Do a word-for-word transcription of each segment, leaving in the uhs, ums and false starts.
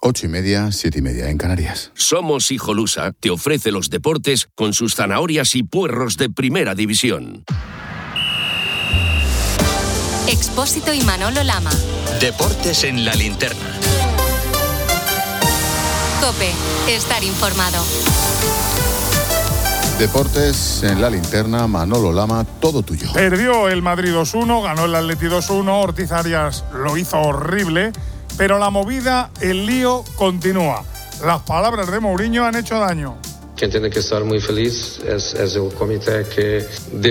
Ocho y media, siete y media en Canarias. Somos Hijolusa te ofrece los deportes con sus zanahorias y puerros de primera división. Expósito y Manolo Lama. Deportes en la linterna. COPE. Estar informado. Deportes en la linterna, Manolo Lama, todo tuyo. Perdió el Madrid dos uno, ganó el Atleti dos uno, Ortiz Arias lo hizo horrible, pero la movida, el lío continúa. Las palabras de Mourinho han hecho daño. Quien tiene que estar muy feliz es, es el comité que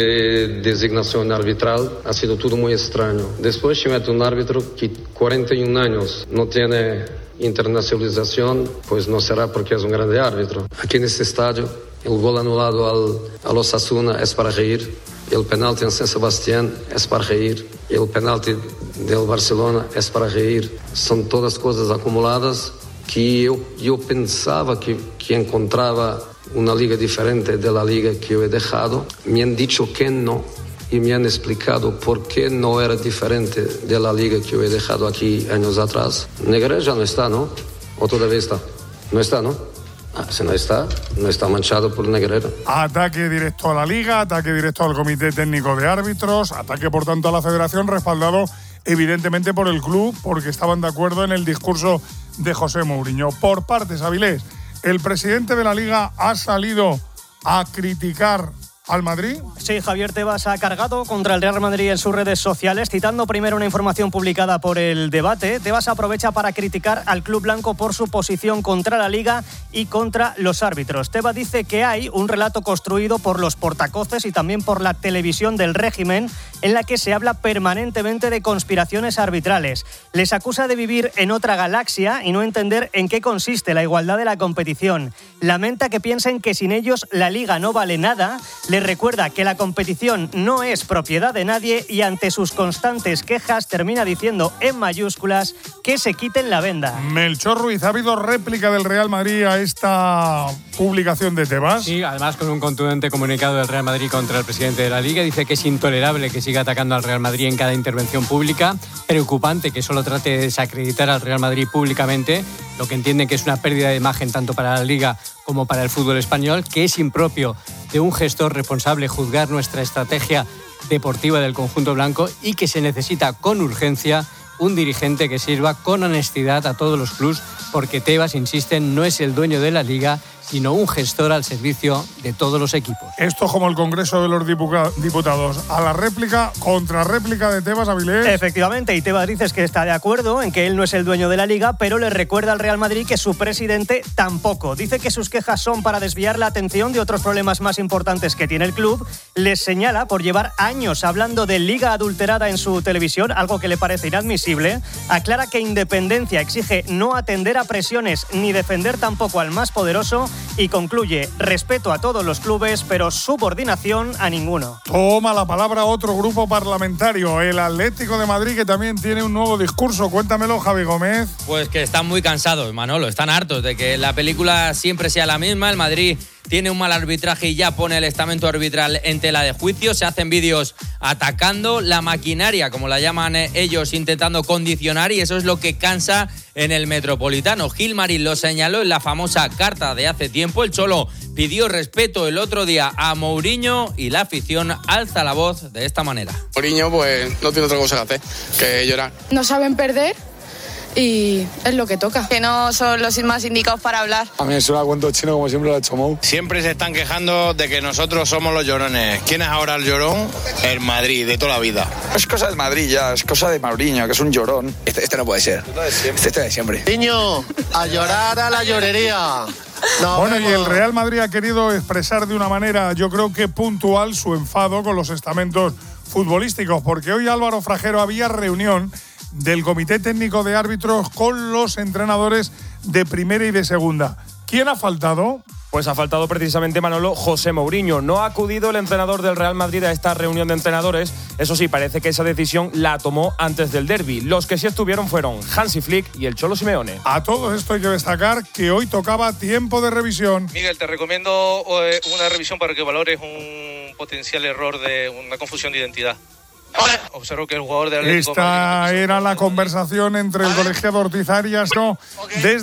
de designación arbitral ha sido todo muy extraño. Después se mete un árbitro que cuarenta y un años no tiene internacionalización, pues no será porque es un grande árbitro. Aquí en este estadio, el gol anulado al, al Osasuna es para reír, el penalti en San Sebastián es para reír, el penalti del Barcelona es para reír. Son todas cosas acumuladas que yo, yo pensaba que, que encontraba una liga diferente de la liga que yo he dejado. Me han dicho que no y me han explicado por qué no era diferente de la liga que yo he dejado aquí años atrás. Negreira ya no está, ¿no? ¿O todavía está? No está, ¿no? Ah, si no está, no está manchado por Negreira. Ataque directo a la Liga, ataque directo al Comité Técnico de Árbitros, ataque por tanto a la Federación, respaldado evidentemente por el club, porque estaban de acuerdo en el discurso de José Mourinho. Por partes, Avilés, el presidente de la Liga ha salido a criticar al Madrid. Sí, Javier Tebas ha cargado contra el Real Madrid en sus redes sociales, citando primero una información publicada por El Debate. Tebas aprovecha para criticar al club blanco por su posición contra la Liga y contra los árbitros. Tebas dice que hay un relato construido por los portacoces y también por la televisión del régimen, en la que se habla permanentemente de conspiraciones arbitrales. Les acusa de vivir en otra galaxia y no entender en qué consiste la igualdad de la competición. Lamenta que piensen que sin ellos la Liga no vale nada. Les recuerda que la competición no es propiedad de nadie y ante sus constantes quejas termina diciendo en mayúsculas que se quiten la venda. Melchor Ruiz, ¿ha habido réplica del Real Madrid a esta publicación de Tebas? Sí, además con un contundente comunicado del Real Madrid contra el presidente de la Liga. Dice que es intolerable que siga atacando al Real Madrid en cada intervención pública. Preocupante que solo trate de desacreditar al Real Madrid públicamente, lo que entiende que es una pérdida de imagen tanto para la Liga como para el fútbol español, que es impropio de un gestor responsable juzgar nuestra estrategia deportiva del conjunto blanco y que se necesita con urgencia un dirigente que sirva con honestidad a todos los clubes, porque Tebas, insisten, no es el dueño de la Liga, sino un gestor al servicio de todos los equipos. Esto como el Congreso de los Diputados. A la réplica, contrarréplica de Tebas, Avilés. Efectivamente, y Tebas dice que está de acuerdo en que él no es el dueño de la Liga, pero le recuerda al Real Madrid que su presidente tampoco. Dice que sus quejas son para desviar la atención de otros problemas más importantes que tiene el club. Les señala por llevar años hablando de liga adulterada en su televisión, algo que le parece inadmisible. Aclara que independencia exige no atender a presiones ni defender tampoco al más poderoso. Y concluye, respeto a todos los clubes, pero subordinación a ninguno. Toma la palabra otro grupo parlamentario, el Atlético de Madrid, que también tiene un nuevo discurso. Cuéntamelo, Javi Gómez. Pues que están muy cansados, Manolo, están hartos de que la película siempre sea la misma. El Madrid tiene un mal arbitraje y ya pone el estamento arbitral en tela de juicio. Se hacen vídeos atacando la maquinaria, como la llaman ellos, intentando condicionar, y eso es lo que cansa en el Metropolitano. Gilmarín lo señaló en la famosa carta de hace tiempo. El Cholo pidió respeto el otro día a Mourinho y la afición alza la voz de esta manera. Mourinho pues no tiene otra cosa que hacer que llorar. No saben perder y es lo que toca. Que no son los más indicados para hablar. A mí eso la cuento chino como siempre lo ha hecho Mou. Siempre se están quejando de que nosotros somos los llorones. ¿Quién es ahora el llorón? El Madrid, de toda la vida. Es cosa del Madrid ya, es cosa de Mourinho, que es un llorón. Este, este no puede ser. Este está de siempre. Niño, a llorar a la llorería. No, bueno, y el Real Madrid ha querido expresar de una manera, yo creo que puntual, su enfado con los estamentos futbolísticos, porque hoy, Álvaro Frajero, había reunión del Comité Técnico de Árbitros con los entrenadores de primera y de segunda. ¿Quién ha faltado? Pues ha faltado precisamente, Manolo, José Mourinho. No ha acudido el entrenador del Real Madrid a esta reunión de entrenadores. Eso sí, parece que esa decisión la tomó antes del derbi. Los que sí estuvieron fueron Hansi Flick y el Cholo Simeone. A todo esto hay que destacar que hoy tocaba tiempo de revisión. Miguel, te recomiendo una revisión para que valores un potencial error de una confusión de identidad. Observo que el jugador de Atlético Esta era la conversación entre el colegiado Ortiz Arias, no, desde